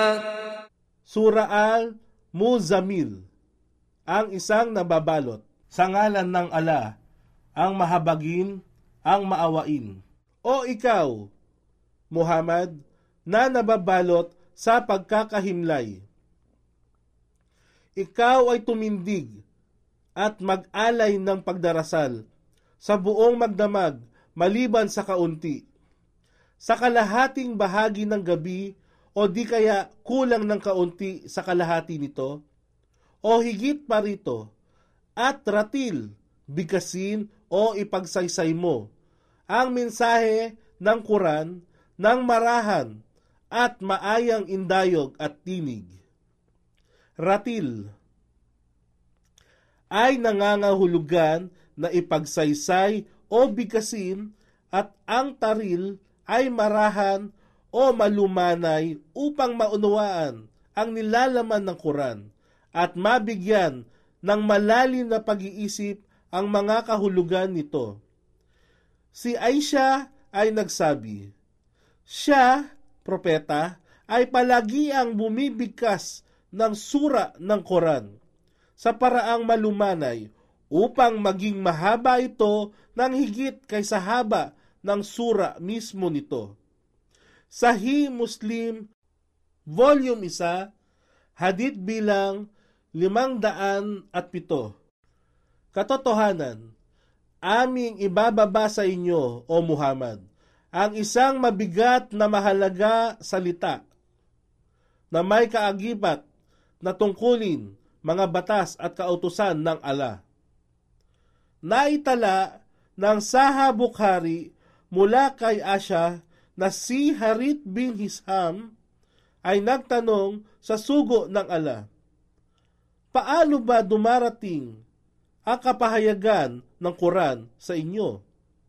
Sura Al-Muzammil, ang isang nababalot. Sa ngalan ng ala, ang mahabagin, ang maawain. O ikaw, Muhammad, na nababalot sa pagkakahimlay. Ikaw ay tumindig at mag-alay ng pagdarasal sa buong magdamag maliban sa kaunti. Sa kalahating bahagi ng gabi o di kaya kulang ng kaunti sa kalahati nito, o higit pa rito, at ratil, bigkasin o ipagsaysay mo ang mensahe ng Quran ng marahan at maayang indayog at tinig. Ratil ay nangangahulugan na ipagsaysay o bigkasin at ang taril ay marahan o malumanay upang maunawaan ang nilalaman ng Quran at mabigyan ng malalim na pag-iisip ang mga kahulugan nito. Si Aisha ay nagsabi, siya, propeta, ay palagi ang bumibigkas ng sura ng Quran sa paraang malumanay upang maging mahaba ito ng higit kaysa haba ng sura mismo nito. Sahih Muslim, Volume 1, Hadith bilang 507. Katotohanan, aming ibababa sa inyo, O Muhammad, ang isang mabigat na mahalaga salita na may kaagibat na tungkulin mga batas at kautusan ng Allah. Naitala ng Sahih Bukhari mula kay Aisha na si Harith bin Hisham ay nagtanong sa sugo ng Allah, paano ba dumarating ang kapahayagan ng Quran sa inyo?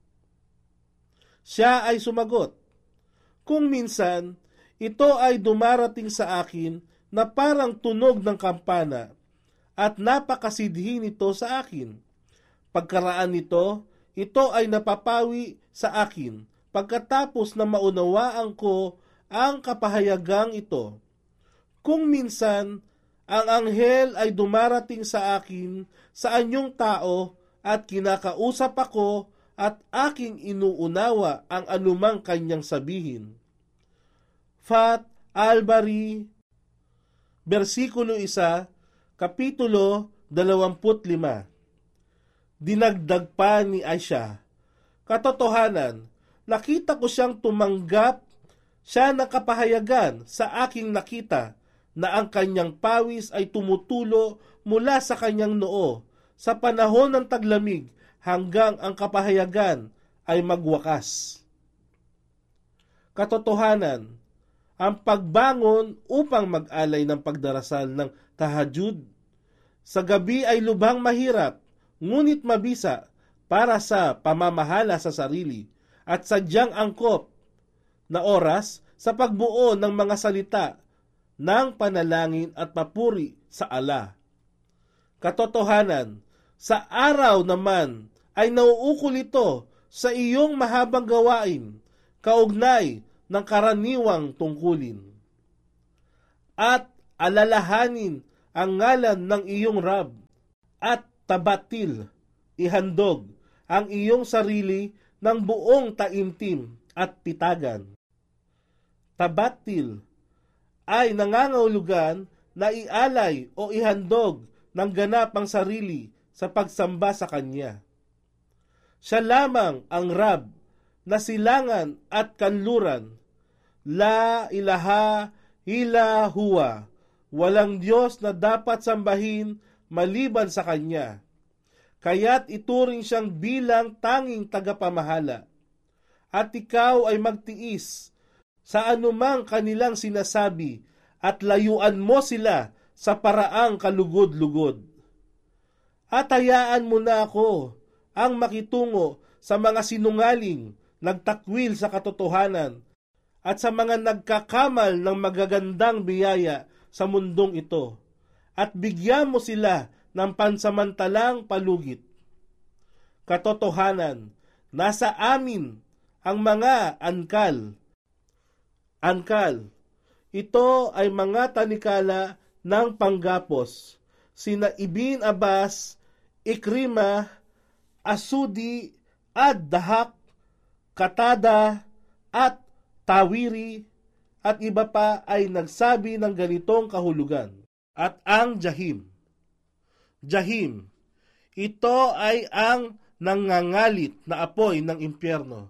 Siya ay sumagot, kung minsan, ito ay dumarating sa akin na parang tunog ng kampana at napakasidhi nito sa akin. Pagkaraan nito, ito ay napapawi sa akin pagkatapos na maunawaan ko ang kapahayagang ito. Kung minsan, ang anghel ay dumarating sa akin sa anyong tao at kinakausap ako at aking inuunawa ang anumang kanyang sabihin. Fath al-Bari, versikulo 1, kapitulo 25. Dinagdag pa ni Aisha, katotohanan, nakita ko siyang tumanggap siya ng kapahayagan sa aking nakita na ang kanyang pawis ay tumutulo mula sa kanyang noo sa panahon ng taglamig hanggang ang kapahayagan ay magwakas. Katotohanan, ang pagbangon upang mag-alay ng pagdarasal ng tahajjud sa gabi ay lubhang mahirap, ngunit mabisa para sa pamamahala sa sarili at sadyang angkop na oras sa pagbuo ng mga salita ng panalangin at papuri sa Allah. Katotohanan, sa araw naman ay nauukol ito sa iyong mahabang gawain, kaugnay ng karaniwang tungkulin. At alalahanin ang ngalan ng iyong Rab at tabatil, ihandog ang iyong sarili ng buong taimtim at pitagan. Tabatil ay nangangahulugan na ialay o ihandog ng ganap ang sarili sa pagsamba sa Kanya. Siya lamang ang Rab na silangan at kanluran. La ilaha illa huwa. Walang Diyos na dapat sambahin maliban sa Kanya. Kaya't ituring siyang bilang tanging tagapamahala. At ikaw ay magtiis sa anumang kanilang sinasabi at layuan mo sila sa paraang kalugod-lugod. At hayaan mo na ako ang makitungo sa mga sinungaling, nagtakwil sa katotohanan, at sa mga nagkakamal ng magagandang biyaya sa mundong ito, at bigyan mo sila ng pansamantalang palugit. Katotohanan, nasa amin ang mga angkal. Ito ay mga tanikala ng panggapos, sina Ibn Abbas, Ikrima, Asudi, Ad-Dahak, Katada, at Tawiri, at iba pa ay nagsabi ng ganitong kahulugan. At ang Jahim. Jahim, ito ay ang nangangalit na apoy ng impyerno.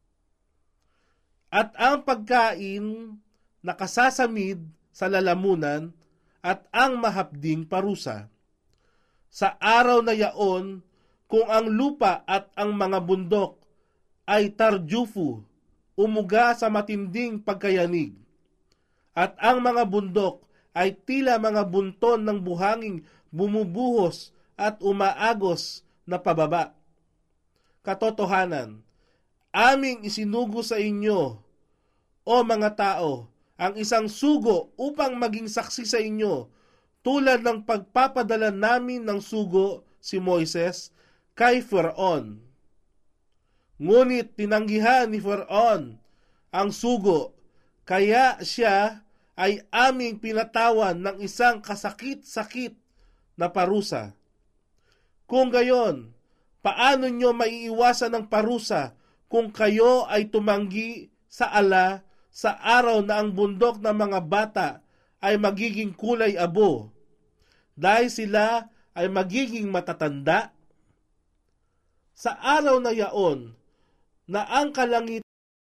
At ang pagkain nakasasamid sa lalamunan at ang mahapding parusa. Sa araw na yaon, kung ang lupa at ang mga bundok ay tarjufu, umuga sa matinding pagkayanig, at ang mga bundok ay tila mga bunton ng buhanging bumubuhos at umaagos na pababa. Katotohanan, aming isinugo sa inyo, o mga tao, ang isang sugo upang maging saksi sa inyo, tulad ng pagpapadala namin ng sugo si Moises kay Faraon. Ngunit tinanggihan ni Faraon ang sugo, kaya siya ay aming pinatawan ng isang kasakit-sakit na parusa. Kung gayon, paano nyo maiiwasan ng parusa kung kayo ay tumanggi sa ala sa araw na ang bundok ng mga bata ay magiging kulay abo, dahil sila ay magiging matatanda? Sa araw na yaon na ang kalangitan